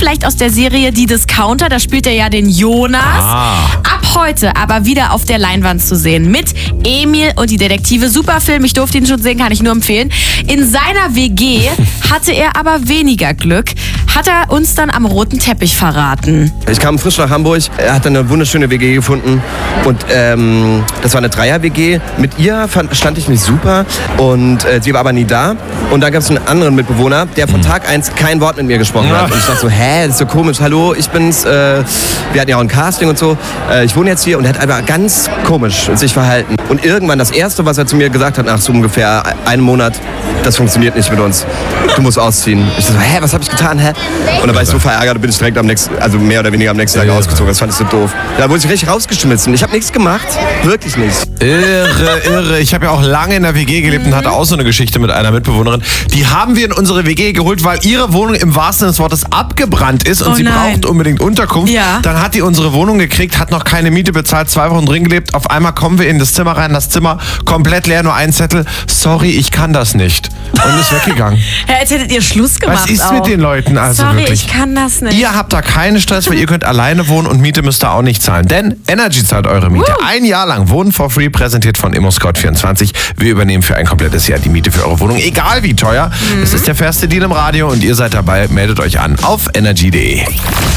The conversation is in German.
vielleicht aus der Serie Die Discounter, da spielt er ja den Jonas. Ab heute aber wieder auf der Leinwand zu sehen mit Emil und die Detektive. Super Film, ich durfte ihn schon sehen, kann ich nur empfehlen. In seiner WG hatte er aber weniger Glück, hat er uns dann am roten Teppich verraten. Ich kam frisch nach Hamburg, er hat eine wunderschöne WG gefunden und das war eine Dreier-WG. Mit ihr stand ich mich super und sie war aber nie da. Und dann gab es einen anderen Mitbewohner, der von Tag 1 kein Wort mit mir gesprochen hat. Und ich dachte so, das ist so komisch, hallo, ich bin's. Wir hatten ja auch ein Casting und so. Ich wohne jetzt hier und er hat einfach ganz komisch sich verhalten. Und irgendwann das Erste, was er zu mir gesagt hat, nach so ungefähr einem Monat, das funktioniert nicht mit uns. Du musst ausziehen. Ich dachte so, was habe ich getan, Und dann war ich so verärgert, bin ich direkt mehr oder weniger am nächsten Tag ausgezogen. Das fand ich so doof. Da wurde ich richtig rausgeschmissen. Ich habe nichts gemacht. Wirklich nicht. Irre. Ich habe ja auch lange in der WG gelebt und hatte auch so eine Geschichte mit einer Mitbewohnerin. Die haben wir in unsere WG geholt, weil ihre Wohnung im wahrsten Sinne des Wortes abgebrannt ist und sie braucht unbedingt Unterkunft. Ja. Dann hat die unsere Wohnung gekriegt, hat noch keine Miete bezahlt, 2 Wochen drin gelebt. Auf einmal kommen wir in das Zimmer rein, das Zimmer komplett leer, nur ein Zettel. Sorry, ich kann das nicht. Und ist weggegangen. Jetzt hättet ihr Schluss gemacht. Was ist mit den Leuten also Sorry, wirklich? ich kann das nicht. Ihr habt da keinen Stress, weil ihr könnt alleine wohnen und Miete müsst ihr auch nicht zahlen. Denn Energy zahlt eure Miete. Ein Jahr lang Wohnen for free, präsentiert von ImmoScout24. Wir übernehmen für ein komplettes Jahr die Miete für eure Wohnung, egal wie teuer. Das ist der fairste Deal im Radio und ihr seid dabei. Meldet euch an auf energy.de.